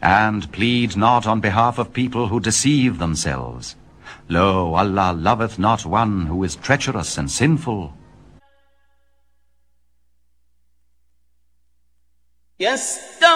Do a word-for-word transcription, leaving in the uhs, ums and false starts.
And plead not on behalf of people who deceive themselves. Lo, Allah loveth not one who is treacherous and sinful. Yes.